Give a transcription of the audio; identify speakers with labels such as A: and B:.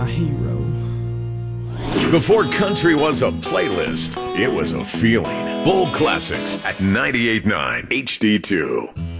A: my hero.
B: Before country was a playlist, it was a feeling. Bold Classics at 98.9 HD2.